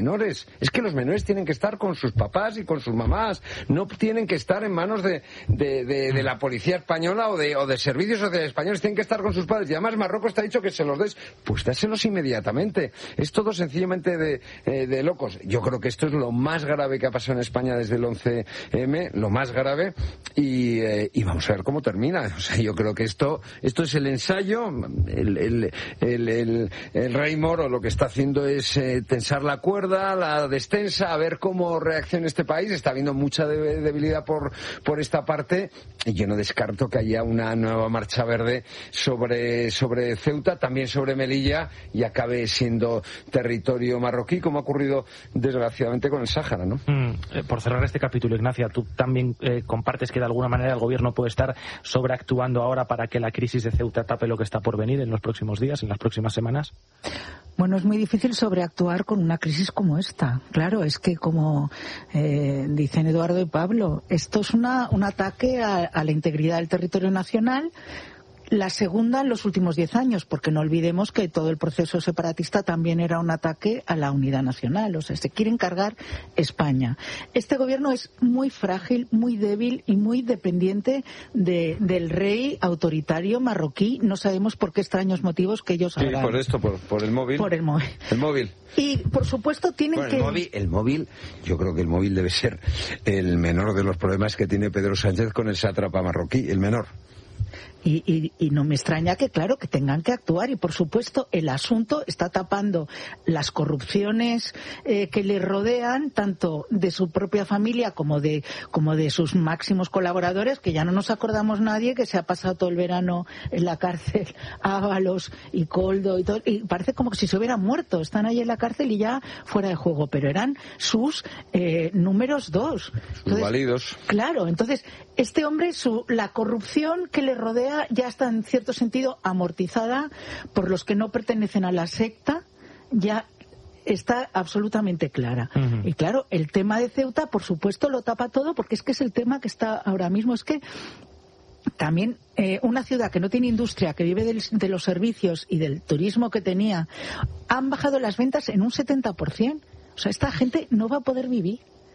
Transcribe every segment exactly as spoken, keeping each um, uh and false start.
menores. Es que los menores tienen que estar con sus papás y con sus mamás, no tienen que estar en manos de, de, de, de la policía española o de, o de servicios sociales españoles, tienen que estar con sus padres. Y además Marruecos te ha dicho que se los des, pues dáselos inmediatamente. Es todo sencillamente de, eh, de locos. Yo creo que esto es lo más grave que ha pasado en España desde el once eme, lo más grave, y, eh, y vamos a ver cómo termina. O sea, yo creo que esto, esto es el ensayo, el, el, el, el, el rey Moro lo que está haciendo es eh, tensar la cuerda, la descensa, a ver cómo reacciona este país. Está habiendo mucha de- debilidad por, por esta parte, y yo no descarto que haya una nueva marcha verde sobre, sobre Ceuta, también sobre Melilla, y acabe siendo territorio marroquí, como ha ocurrido desgraciadamente con el Sáhara, ¿no? Mm, eh, por cerrar este capítulo, Ignacia, tú también eh, compartes que de alguna manera el gobierno puede estar sobreactuando ahora para que la crisis de Ceuta tape lo que está por venir en los próximos días, en las próximas semanas. Bueno, es muy difícil sobreactuar con una crisis como esta. Claro, es que como eh, dicen Eduardo y Pablo, esto es una, un ataque a, a la integridad del territorio nacional. La segunda en los últimos diez años, porque no olvidemos que todo el proceso separatista también era un ataque a la unidad nacional. O sea, se quieren cargar España. Este gobierno es muy frágil, muy débil y muy dependiente de, del rey autoritario marroquí. No sabemos por qué extraños motivos que ellos habrán. Sí, por esto, por, por el móvil. Por el móvil. El móvil. Y, por supuesto, tienen Bueno, que... el móvil, el móvil, yo creo que el móvil debe ser el menor de los problemas que tiene Pedro Sánchez con el sátrapa marroquí, el menor. Y, y, y no me extraña que, claro, que tengan que actuar. Y, por supuesto, el asunto está tapando las corrupciones eh, que le rodean, tanto de su propia familia como de como de sus máximos colaboradores, que ya no nos acordamos nadie que se ha pasado todo el verano en la cárcel, Ábalos y Coldo y todo. Y parece como que si se hubieran muerto. Están ahí en la cárcel y ya fuera de juego. Pero eran sus eh, números dos. Sus válidos. Claro, entonces, este hombre, su, la corrupción que le rodea ya está en cierto sentido amortizada por los que no pertenecen a la secta, ya está absolutamente clara. Uh-huh. Y claro, el tema de Ceuta, por supuesto, lo tapa todo, porque es que es el tema que está ahora mismo. Es que también eh, una ciudad que no tiene industria, que vive del, de los servicios y del turismo que tenía, han bajado las ventas en un setenta por ciento. O sea, esta gente no va a poder vivir.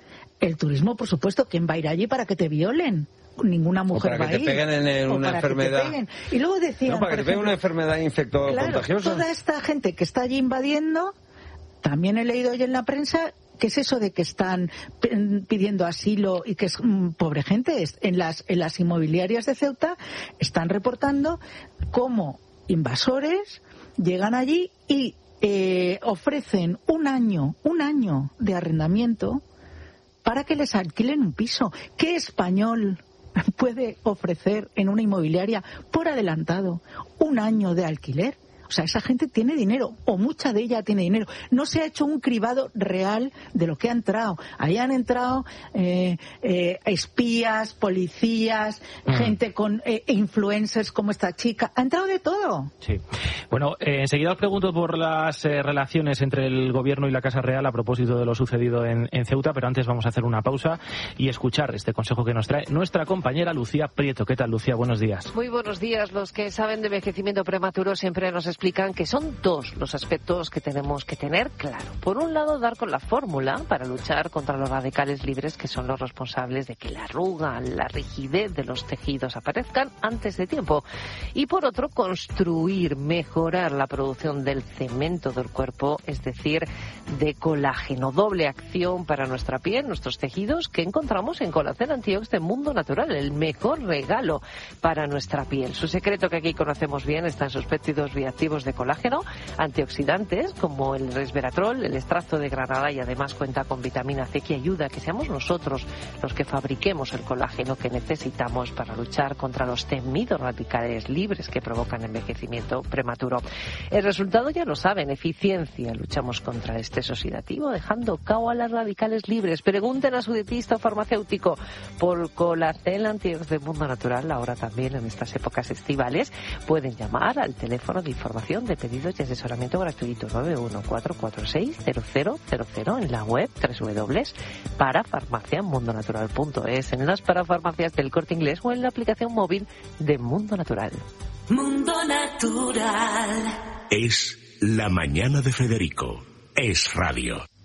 El turismo, por supuesto, ¿quién va a ir allí para que te violen? Ninguna mujer o va para que a ir. te peguen en, en una para enfermedad. Que te peguen. Y luego decían, no, para que te peguen una enfermedad infecto-contagiosa. Claro, toda esta gente que está allí invadiendo, también he leído hoy en la prensa, ¿qué es eso de que están pidiendo asilo y que es mmm, pobre gente? En las, en las inmobiliarias de Ceuta están reportando cómo invasores llegan allí y eh, ofrecen un año, un año de arrendamiento para que les alquilen un piso. ¿Qué español puede ofrecer en una inmobiliaria por adelantado un año de alquiler? O sea, esa gente tiene dinero, o mucha de ella tiene dinero. No se ha hecho un cribado real de lo que ha entrado. Ahí han entrado eh, eh, espías, policías, mm. gente con eh, influencers como esta chica. Ha entrado de todo. Sí. Bueno, eh, enseguida os pregunto por las eh, relaciones entre el Gobierno y la Casa Real a propósito de lo sucedido en, en Ceuta, pero antes vamos a hacer una pausa y escuchar este consejo que nos trae nuestra compañera Lucía Prieto. ¿Qué tal, Lucía? Buenos días. Muy buenos días. Los que saben de envejecimiento prematuro siempre nos explican que son dos los aspectos que tenemos que tener claro. Por un lado, dar con la fórmula para luchar contra los radicales libres que son los responsables de que la arruga, la rigidez de los tejidos aparezcan antes de tiempo. Y por otro, construir, mejorar la producción del cemento del cuerpo, es decir, de colágeno. Doble acción para nuestra piel, nuestros tejidos, que encontramos en Colacel Antiox de Mundo Natural, el mejor regalo para nuestra piel. Su secreto, que aquí conocemos bien, está en sus péptidos bioactivos de colágeno, antioxidantes como el resveratrol, el extracto de granada, y además cuenta con vitamina C que ayuda a que seamos nosotros los que fabriquemos el colágeno que necesitamos para luchar contra los temidos radicales libres que provocan envejecimiento prematuro. El resultado ya lo saben, eficiencia. Luchamos contra el estrés oxidativo dejando cao a las radicales libres. Pregunten a su dietista o farmacéutico por Colacel Antiox de Mundo Natural. Ahora también en estas épocas estivales pueden llamar al teléfono de información de pedidos y asesoramiento gratuito nueve uno cuatro cuatro seis cero cero cero cero en la web doble u doble u doble u punto parafarmacia mundo natural punto es, en las parafarmacias del Corte Inglés o en la aplicación móvil de Mundo Natural. Mundo Natural. Es la mañana de Federico. Es radio.